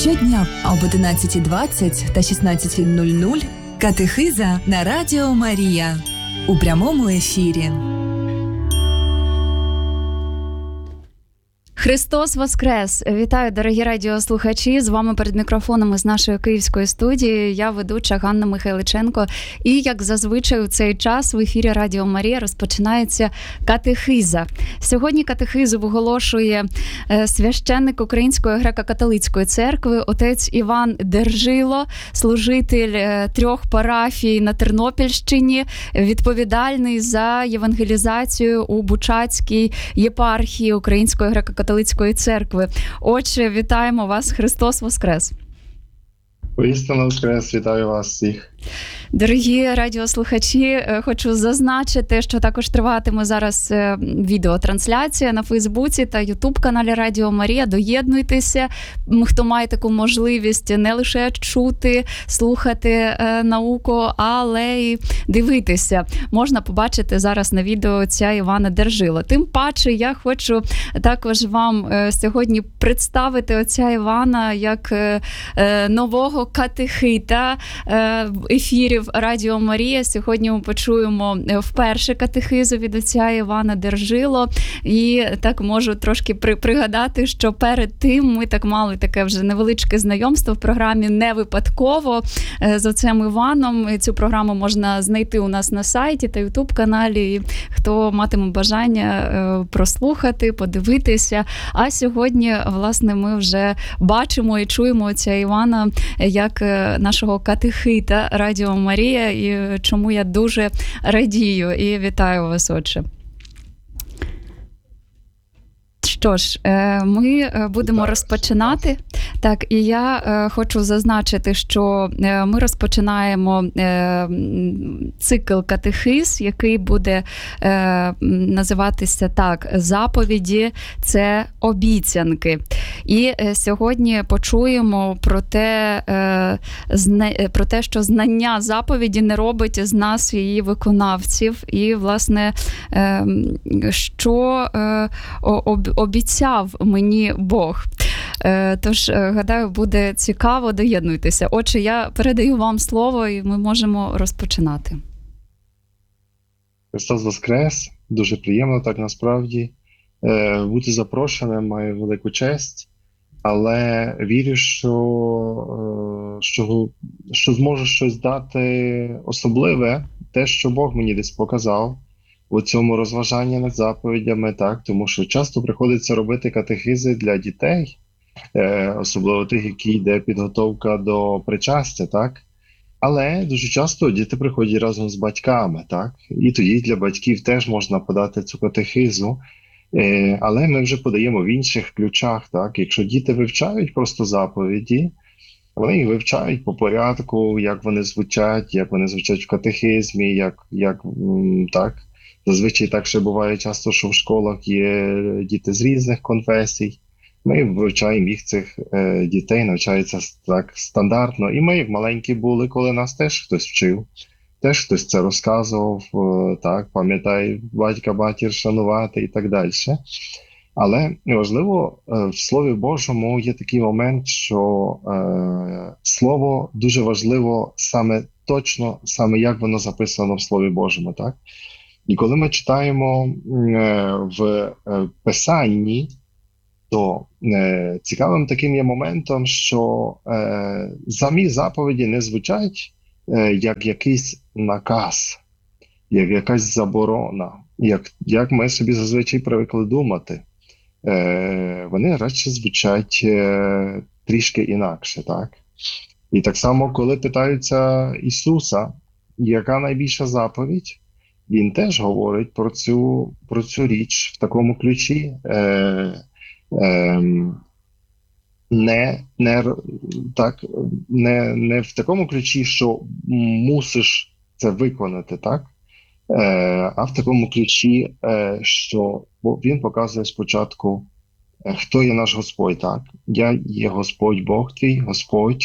Щодня об 11:20 та 16:00 катехиза на Радіо Марія у прямому ефірі. Христос Воскрес! Вітаю, дорогі радіослухачі! З вами перед мікрофоном із нашої київської студії я ведуча Ганна Михайличенко. І, як зазвичай, у цей час в ефірі Радіо Марія розпочинається катехиза. Сьогодні катехизу виголошує священник Української греко-католицької церкви, отець Іван Держило, служитель 3 парафій на Тернопільщині, відповідальний за євангелізацію у Бучацькій єпархії Української греко-католицької церкви. Отче, вітаємо вас! Христос Воскрес! Воістину Воскрес! Вітаю вас всіх! Дорогі радіослухачі, хочу зазначити, що також триватиме зараз відеотрансляція на Фейсбуці та Ютуб-каналі Радіо Марія. Доєднуйтеся, хто має таку можливість не лише чути, слухати науку, але й дивитися. Можна побачити зараз на відео отця Івана Держило. Тим паче, я хочу також вам сьогодні представити отця Івана як нового катехита в ефірі Радіо Марія. Сьогодні ми почуємо вперше катехизу від отця Івана Держило. І так можу трошки пригадати, що перед тим ми так мали таке вже невеличке знайомство в програмі «Не випадково» з отцем Іваном. Цю програму можна знайти у нас на сайті та ютуб-каналі. І хто матиме бажання прослухати, подивитися. А сьогодні, власне, ми вже бачимо і чуємо отця Івана як нашого катехита Радіо Марія, і чому я дуже радію і вітаю вас, отче. Що ж, ми будемо розпочинати. Так, і я хочу зазначити, що ми розпочинаємо цикл катехиз, який буде називатися так: «Заповіді – це обіцянки». І сьогодні почуємо про те, що знання заповіді не робить з нас її виконавців. І, власне, що обіцяв мені Бог. Тож, гадаю, буде цікаво, доєднуйтеся. Отже, я передаю вам слово, і ми можемо розпочинати. Христос Воскрес! Дуже приємно так насправді. Бути запрошеним має велику честь, але вірю, що зможу щось дати особливе, те, що Бог мені десь показав у цьому розважанні над заповідями, так, тому що часто приходиться робити катехизи для дітей, особливо тих, які йде підготовка до причастя, так. Але дуже часто діти приходять разом з батьками, так, і тоді для батьків теж можна подати цю катехизу, але ми вже подаємо в інших ключах, так. Якщо діти вивчають просто заповіді, вони їх вивчають по порядку, як вони звучать в катехизмі, так. Зазвичай так ще буває часто, що в школах є діти з різних конфесій. Ми вивчаємо їх, цих дітей, навчаються так стандартно. І ми, як маленькі були, коли нас теж хтось вчив, теж хтось це розказував, так, пам'ятай, батька, матір шанувати і так далі. Але важливо, в Слові Божому є такий момент, що Слово дуже важливо саме як воно записано в Слові Божому, так? І коли ми читаємо в Писанні, то цікавим таким є моментом, що самі заповіді не звучать як якийсь наказ, як якась заборона, як ми собі зазвичай привикли думати. Вони радше звучать трішки інакше, так? І так само, коли питаються Ісуса, яка найбільша заповідь, він теж говорить про цю річ в такому ключі, не в такому ключі, що мусиш це виконати, так? А в такому ключі, що він показує спочатку, хто є наш Господь, так? Я є Господь Бог твій, Господь,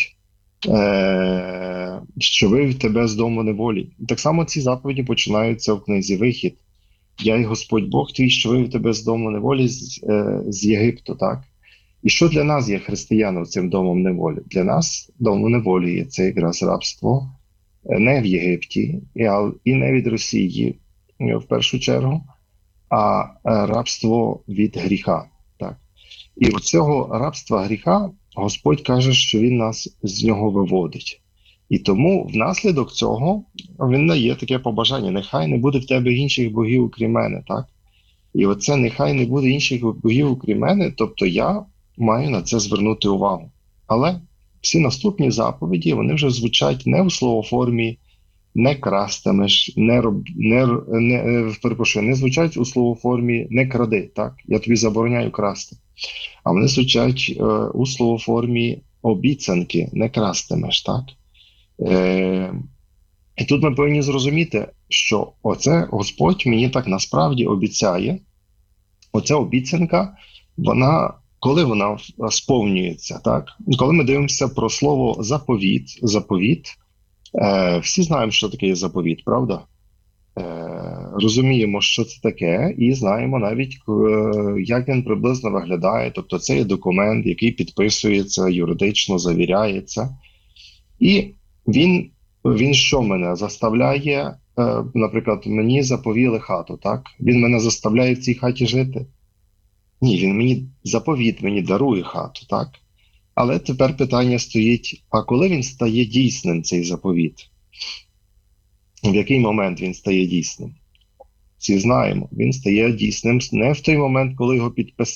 що вивів тебе з дому неволі. Так само ці заповіді починаються в книзі Вихід. Я є Господь Бог твій, що вивів тебе з дому неволі, з Єгипту, так? І що для нас є християнам цим домом неволі? Для нас домом неволі є це якраз рабство не в Єгипті і не від Росії в першу чергу, а рабство від гріха. Так? І у цього рабства гріха Господь каже, що Він нас з нього виводить. І тому внаслідок цього Він дає таке побажання: нехай не буде в тебе інших богів, окрім мене. Так? І оце нехай не буде інших богів, окрім мене, тобто я маю на це звернути увагу. Але всі наступні заповіді, вони вже звучать не в словоформі не крастимеш, не звучать у словоформі не кради, так? Я тобі забороняю красти. А вони звучать у словоформі обіцянки, не крастимеш, так? І тут ми повинні зрозуміти, що оце Господь мені так насправді обіцяє. Оця обіцянка, коли вона сповнюється, так? Коли ми дивимося про слово заповіт, всі знаємо, що таке є заповіт, правда? Розуміємо, що це таке, і знаємо навіть, як він приблизно виглядає. Тобто це є документ, який підписується, юридично завіряється. І він що мене заставляє, наприклад, мені заповіли хату, так? Він мене заставляє в цій хаті жити? Ні, він заповіт мені дарує хату, так? Але тепер питання стоїть, а коли він стає дійсним, цей заповіт? В який момент він стає дійсним? Всі знаємо, він стає дійсним не в той момент, коли його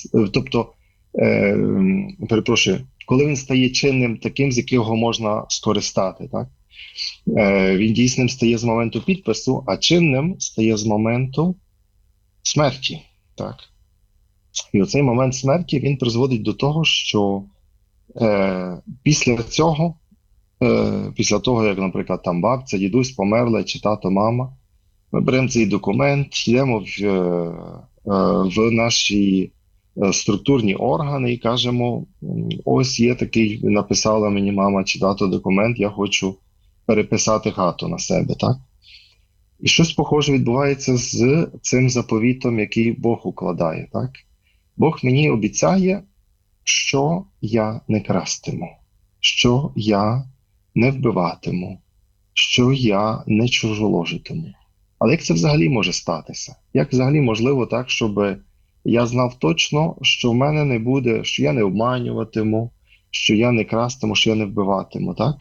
коли він стає чинним таким, з якого можна скористати, так? Він дійсним стає з моменту підпису, а чинним стає з моменту смерті, так? І оцей момент смерті, він призводить до того, що після цього, після того, як, наприклад, там бабця, дідусь померли, чи тато, мама, ми беремо цей документ, йдемо в наші структурні органи і кажемо: ось є такий, написала мені мама чи тато документ, я хочу переписати хату на себе, так? І щось похоже відбувається з цим заповітом, який Бог укладає, так? Бог мені обіцяє, що я не крастиму, що я не вбиватиму, що я не чужоложитиму. Але як це взагалі може статися? Як взагалі можливо так, щоб я знав точно, що в мене не буде, що я не обманюватиму, що я не крастиму, що я не вбиватиму, так?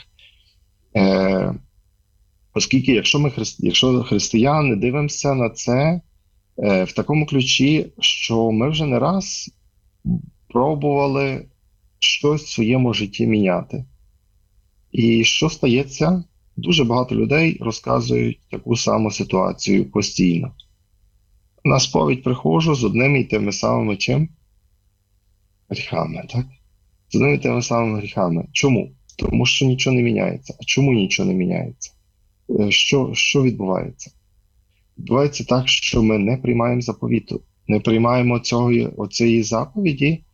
Оскільки, якщо християни дивимося на це в такому ключі, що ми вже не раз пробували щось в своєму житті міняти. І що стається? Дуже багато людей розказують таку саму ситуацію постійно. На сповідь приходжу з одними і тими самими чим? Гріхами, так? З одними і тими самими гріхами. Чому? Тому що нічого не міняється. А чому нічого не міняється? Що відбувається? Відбувається так, що ми не приймаємо заповіту, не приймаємо оцієї заповіді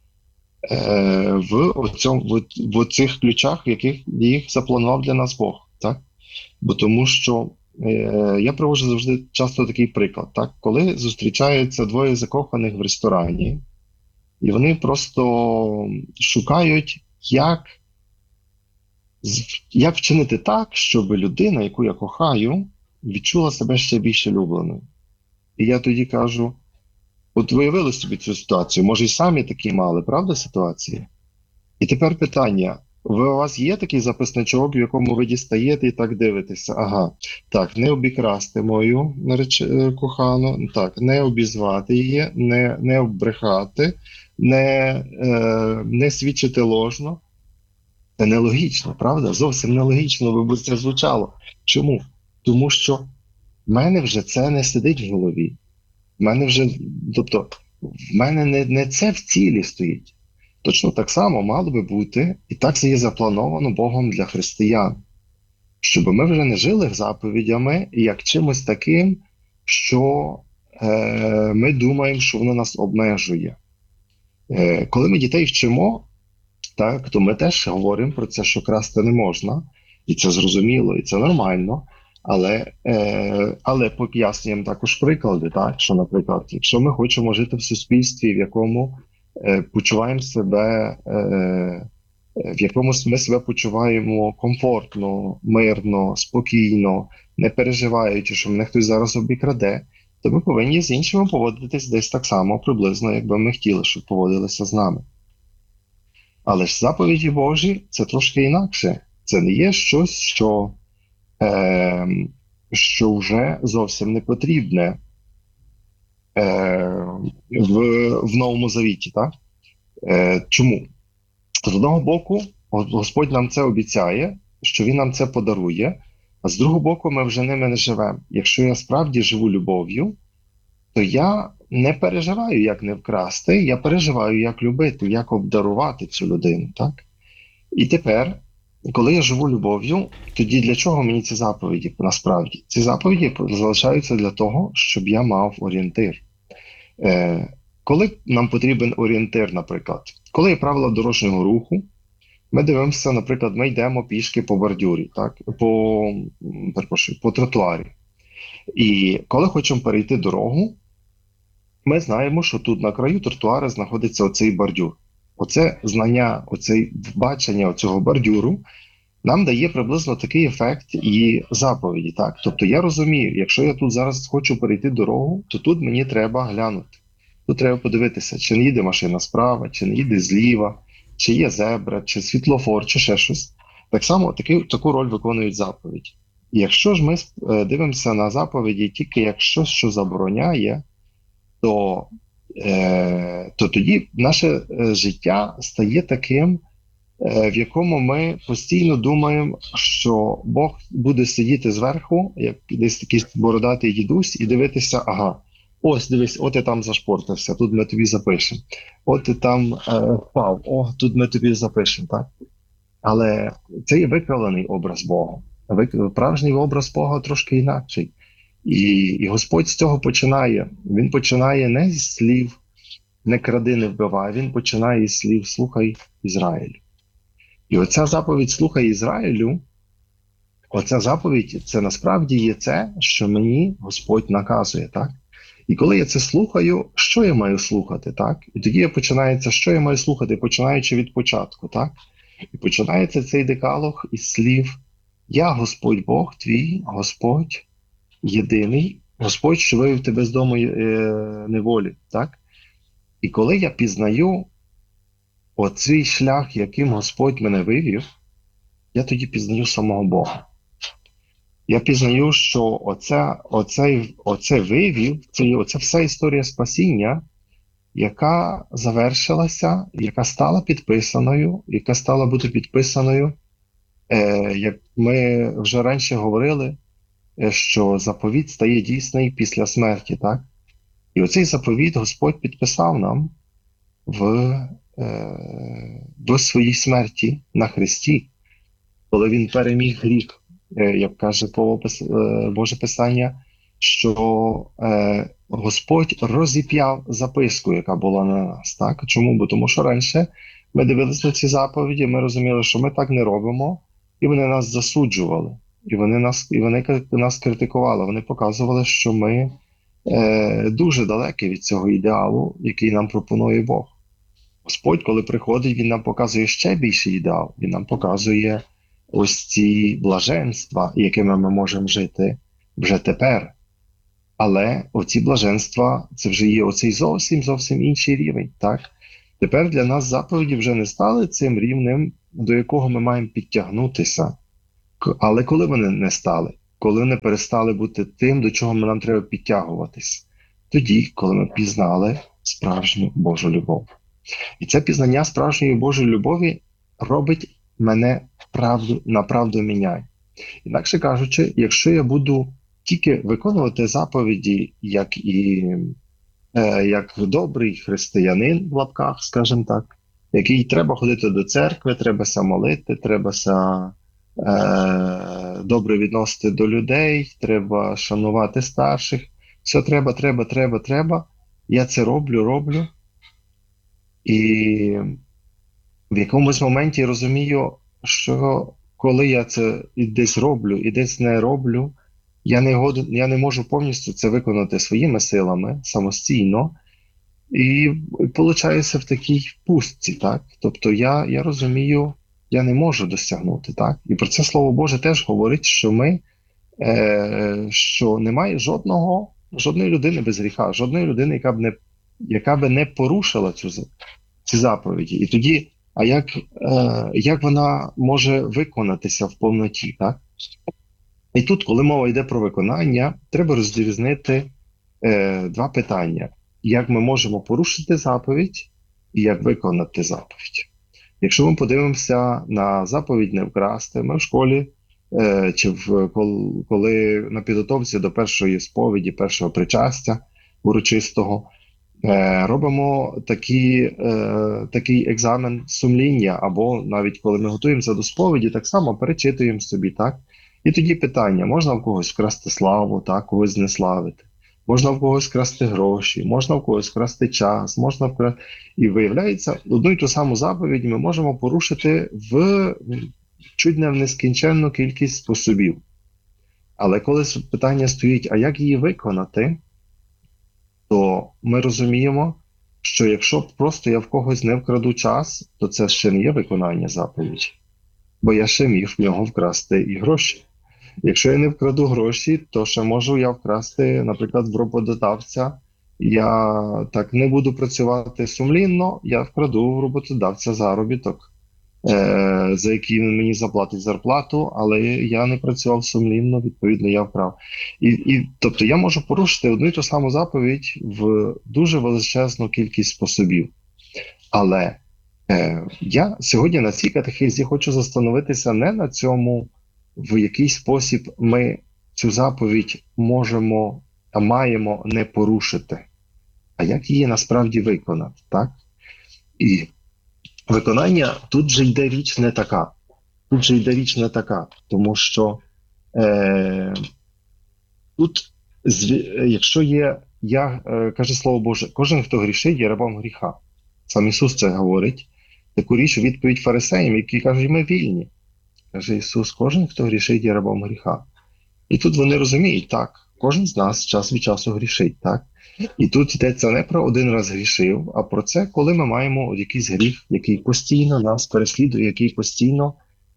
в цих ключах, в яких їх запланував для нас Бог. Так? Бо тому що я приводжу завжди часто такий приклад. Так? Коли зустрічаються двоє закоханих в ресторані, і вони просто шукають, як вчинити так, щоб людина, яку я кохаю, відчула себе ще більше любленою. І я тоді кажу: от виявили собі цю ситуацію, може і самі такі мали, правда, ситуації? І тепер питання: у вас є такий записничок, в якому ви дістаєте і так дивитеся? Ага, так, не обікрасти мою кохану, так, не обізвати її, не оббрехати, не свідчити ложно. Це нелогічно, правда? Зовсім нелогічно би це звучало. Чому? Тому що в мене вже це не сидить в голові. В мене не це в цілі стоїть. Точно так само мало би бути, і так це є заплановано Богом для християн. Щоб ми вже не жили заповідями як чимось таким, що ми думаємо, що воно нас обмежує. Коли ми дітей вчимо, так, то ми теж говоримо про це, що красти не можна, і це зрозуміло, і це нормально, але пояснюємо також приклади, так, що, наприклад, якщо ми хочемо жити в суспільстві, в якому почуваємо себе, в якому ми себе почуваємо комфортно, мирно, спокійно, не переживаючи, що мене хтось зараз обікраде, то ми повинні з іншими поводитись десь так само, приблизно, якби ми хотіли, щоб поводилися з нами. Але ж заповіді Божі – це трошки інакше. Це не є щось, що вже зовсім не потрібне в Новому Завіті. Так? Чому? З одного боку, Господь нам це обіцяє, що Він нам це подарує, а з другого боку, ми вже ними не живемо. Якщо я справді живу любов'ю, то я не переживаю, як не вкрасти, я переживаю, як любити, як обдарувати цю людину. Так? І тепер, коли я живу любов'ю, тоді для чого мені ці заповіді насправді? Ці заповіді залишаються для того, щоб я мав орієнтир. Коли нам потрібен орієнтир, наприклад, коли є правила дорожнього руху, ми дивимося, наприклад, ми йдемо пішки по бордюрі, так? По тротуарі. І коли хочемо перейти дорогу, ми знаємо, що тут на краю тротуара знаходиться оцей бордюр. Оце знання, оце бачення цього бордюру нам дає приблизно такий ефект і заповіді. Так? Тобто я розумію, якщо я тут зараз хочу перейти дорогу, то тут мені треба глянути. Тут треба подивитися, чи не їде машина справа, чи не їде зліва, чи є зебра, чи світлофор, чи ще щось. Так само таку роль виконують заповіді. І якщо ж ми дивимося на заповіді тільки як щось, що забороняє, то тоді наше життя стає таким, в якому ми постійно думаємо, що Бог буде сидіти зверху, як десь такий бородатий дідусь, і дивитися, ага, ось дивись, от ти там зашпортився, тут ми тобі запишемо. От ти там впав, тут ми тобі запишемо. Так? Але це є викривлений образ Бога. Справжній образ Бога трошки інакший. І Господь з цього починає. Він починає не зі слів «не кради, не вбивай», він починає із слів «слухай Ізраїлю». І оця заповідь «слухай Ізраїлю», оця заповідь – це насправді є це, що мені Господь наказує. Так? І коли я це слухаю, що я маю слухати? Так? І тоді починається, що я маю слухати, починаючи від початку. Так? І починається цей декалог із слів «Я Господь Бог твій, Господь єдиний, Господь, що вивів тебе з дому неволі». Так? І коли я пізнаю оцей шлях, яким Господь мене вивів, я тоді пізнаю самого Бога. Я пізнаю, що оце вивів, оця вся історія спасіння, яка завершилася, яка стала підписаною, яка стала бути підписаною, як ми вже раніше говорили, що заповіт стає дійсний після смерті. Так? І оцей заповіт Господь підписав нам до своїй смерті на Христі, коли Він переміг гріх. Як каже Боже Писання, що Господь розіп'яв записку, яка була на нас. Так? Чому? Бо тому що раніше ми дивилися на ці заповіді, ми розуміли, що ми так не робимо, і вони нас засуджували, і вони нас критикували, вони показували, що ми дуже далекі від цього ідеалу, який нам пропонує Бог. Господь, коли приходить, Він нам показує ще більший ідеал, Він нам показує ось ці блаженства, якими ми можемо жити вже тепер. Але оці блаженства, це вже є оцей зовсім інший рівень. Так? Тепер для нас заповіді вже не стали цим рівнем, до якого ми маємо підтягнутися. Але коли вони не стали? Коли вони перестали бути тим, до чого нам треба підтягуватись? Тоді, коли ми пізнали справжню Божу любов. І це пізнання справжньої Божої любові робить мене на правду міняє. Інакше кажучи, якщо я буду тільки виконувати заповіді, як добрий християнин, в лапках, скажімо так, який треба ходити до церкви, треба молити, треба добре відносити до людей, треба шанувати старших, все треба, я це роблю, і в якомусь моменті розумію, що коли я це і десь роблю, і десь не роблю, я не можу повністю це виконати своїми силами, самостійно, і получаюся в такій пустці, так? Тобто я розумію, я не можу досягнути, так? І про це Слово Боже теж говорить, що що немає жодної людини без гріха, жодної людини, яка б не порушила ці заповіді. І тоді, як вона може виконатися в повноті, так? І тут, коли мова йде про виконання, треба розрізнити два питання. Як ми можемо порушити заповідь і як виконати заповідь. Якщо ми подивимося на заповідь не вкрасти, ми в школі чи коли на підготовці до першої сповіді, першого причастя урочистого, робимо такий екзамен сумління, або навіть коли ми готуємося до сповіді, так само перечитуємо собі, так? І тоді питання, можна в когось вкрасти славу, так, когось знеславити, можна в когось вкрасти гроші, можна в когось вкрасти час, можна вкрасти... І виявляється, одну і ту саму заповідь ми можемо порушити чуть не в нескінченну кількість способів. Але коли питання стоїть, а як її виконати, то ми розуміємо, що якщо просто я в когось не вкраду час, то це ще не є виконання заповіді. Бо я ще міг в нього вкрасти і гроші. Якщо я не вкраду гроші, то ще можу я вкрасти, наприклад, в роботодавця. Я так не буду працювати сумлінно, я вкраду в роботодавця заробіток, за який він мені заплатить зарплату, але я не працював сумлінно, відповідно, я вкрав. Тобто я можу порушити одну і ту саму заповідь в дуже величезну кількість способів. Але я сьогодні на цій катехизі хочу застановитися не на цьому, в який спосіб ми цю заповідь маємо не порушити, а як її насправді виконати, так? І виконання, тут же йде річ не така. Тому що тут, якщо каже Слово Боже, кожен, хто грішить, є рабом гріха. Сам Ісус це говорить. Таку річ у відповідь фарисеям, які кажуть, ми вільні. Каже Ісус, кожен, хто грішить, є рабом гріха. І тут вони розуміють, так, кожен з нас час від часу грішить, так? І тут йдеться не про один раз грішив, а про це, коли ми маємо якийсь гріх, який постійно нас переслідує, який постійно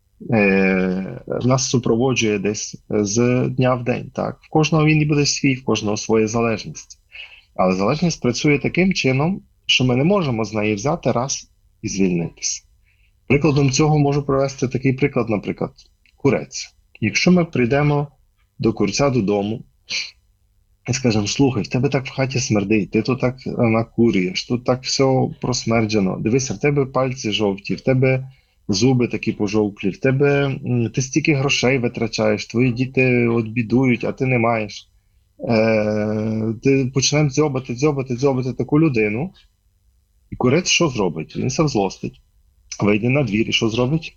нас супроводжує десь з дня в день, так? В кожного він і буде свій, в кожного своя залежність. Але залежність працює таким чином, що ми не можемо з неї взяти раз і звільнитися. Прикладом цього можу привести такий приклад, наприклад, курець. Якщо ми прийдемо до курця додому і скажемо, слухай, в тебе так в хаті смердить, ти тут так накурюєш, тут так все просмерджено, дивися, в тебе пальці жовті, в тебе зуби такі пожовклі, ти стільки грошей витрачаєш, твої діти от бідують, а ти не маєш. Ти почнемо дзьобати таку людину, і курець що зробить? Він се злостить. Вийде на двір і що зробить?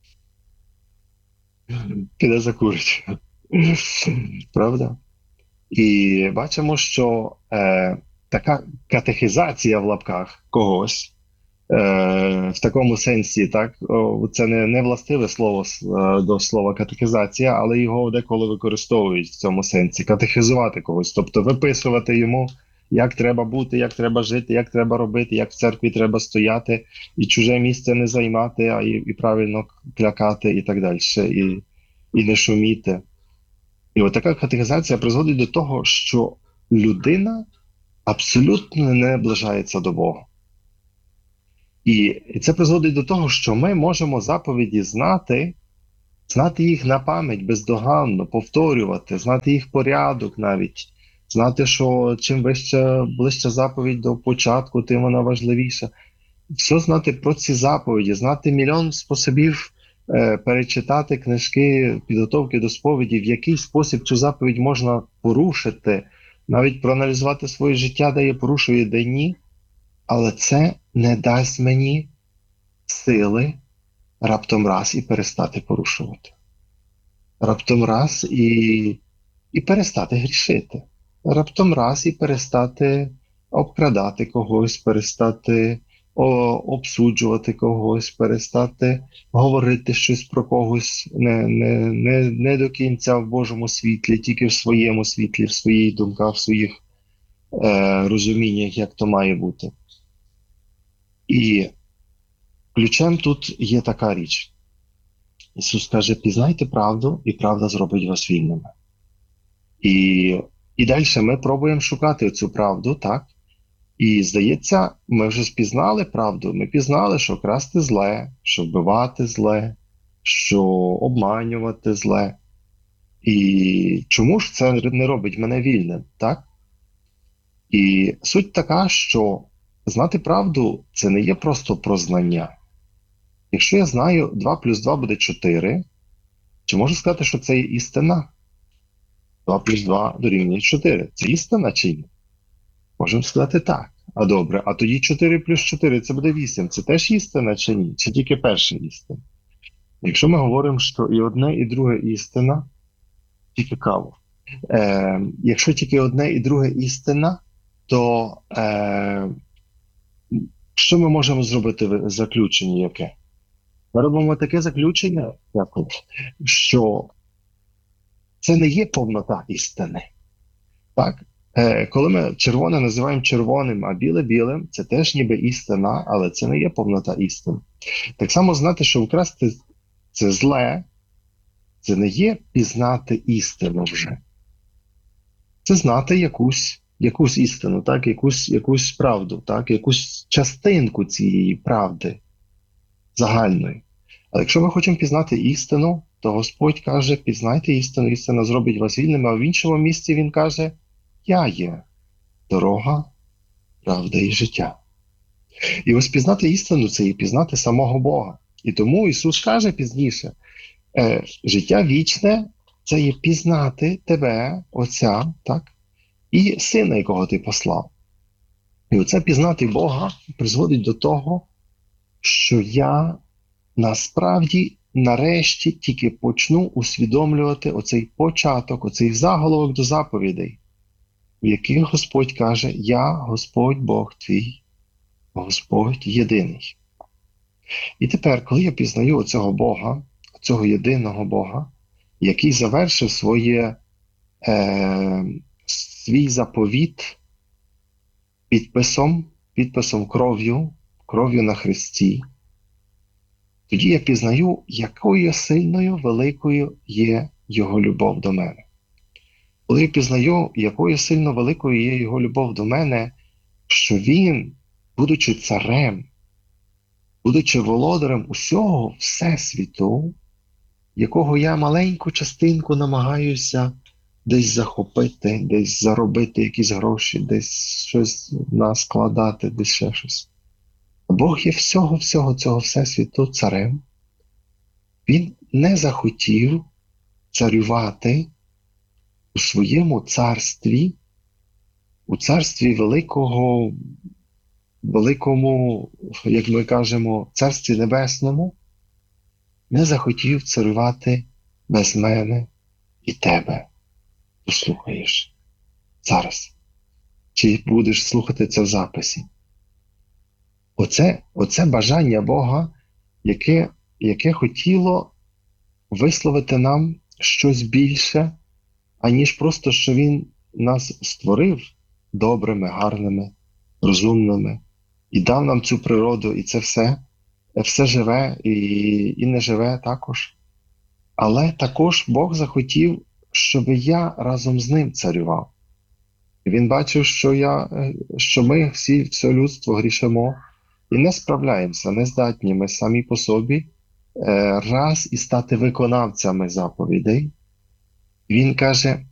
Піде закурить. Правда? І бачимо, що така катехізація в лапках когось, в такому сенсі, так, це не властиве слово до слова катехізація, але його деколи використовують в цьому сенсі. Катехізувати когось, тобто виписувати йому, як треба бути, як треба жити, як треба робити, як в церкві треба стояти, і чуже місце не займати, а і правильно клякати і так далі, і не шуміти. І от така катехізація призводить до того, що людина абсолютно не наближається до Бога. І це призводить до того, що ми можемо заповіді знати їх на пам'ять бездоганно, повторювати, знати їх порядок навіть, знати, що чим ближча заповідь до початку, тим вона важливіша. Все знати про ці заповіді, знати мільйон способів перечитати книжки підготовки до сповіді, в який спосіб цю заповідь можна порушити, навіть проаналізувати своє життя, де я порушую, де ні. Але це не дасть мені сили раптом раз і перестати порушувати. Раптом раз і перестати грішити. Раптом раз і перестати обкрадати когось, перестати обсуджувати когось, перестати говорити щось про когось не до кінця в Божому світлі, тільки в своєму світлі, в своїх думках, в своїх розуміннях, як то має бути. І ключем тут є така річ. Ісус каже, пізнайте правду, і правда зробить вас вільними. І далі ми пробуємо шукати цю правду, так? І, здається, ми вже спізнали правду. Ми пізнали, що красти зле, що вбивати зле, що обманювати зле. І чому ж це не робить мене вільним, так? І суть така, що знати правду – це не є просто про знання. Якщо я знаю 2 плюс 2 буде 4, чи можу сказати, що це є істина? 2 плюс 2 дорівнює 4. Це істина чи ні? Можемо сказати так. А добре, а тоді 4 плюс 4 це буде 8. Це теж істина чи ні? Чи тільки перша істина? Якщо ми говоримо, що і одне, і друге істина, цікаво. Якщо тільки одне і друге істина, то що ми можемо зробити заключення яке? Ми робимо таке заключення, що це не є повнота істини. Так? Коли ми червоне називаємо червоним, а біле білим, це теж ніби істина, але це не є повнота істини. Так само знати, що вкрасти це зле, це не є пізнати істину вже. Це знати якусь істину, так? Якусь правду, так? Якусь частинку цієї правди загальної. Але якщо ми хочемо пізнати істину, то Господь каже, пізнайте істину, істина зробить вас вільними, а в іншому місці Він каже, я є дорога, правда і життя. І ось пізнати істину – це і пізнати самого Бога. І тому Ісус каже пізніше, життя вічне – це є пізнати тебе, Отця, так? І Сина, якого ти послав. І оце пізнати Бога призводить до того, що я насправді нарешті тільки почну усвідомлювати оцей початок, оцей заголовок до заповідей, в яких Господь каже, я Господь Бог твій, Господь єдиний. І тепер, коли я пізнаю оцього Бога, цього єдиного Бога, який завершив свій заповіт підписом кров'ю на хресті, тоді я пізнаю, якою сильною, великою є Його любов до мене. Коли я пізнаю, якою сильно великою є Його любов до мене, що Він, будучи царем, будучи володарем усього Всесвіту, якого я маленьку частинку намагаюся десь захопити, десь заробити якісь гроші, десь щось наскладати, десь ще щось. Бог є всього цього Всесвіту царем. Він не захотів царювати у своєму царстві, у царстві великому, як ми кажемо, царстві небесному, не захотів царювати без мене і тебе. Послухаєш зараз. Чи будеш слухати це в записі? Оце бажання Бога, яке хотіло висловити нам щось більше, аніж просто, що Він нас створив добрими, гарними, розумними, і дав нам цю природу, і це все живе і не живе також. Але також Бог захотів, щоб я разом з Ним царював. Він бачив, що ми все людство грішимо і не справляємося, не здатні ми самі по собі раз і стати виконавцями заповідей. Він каже,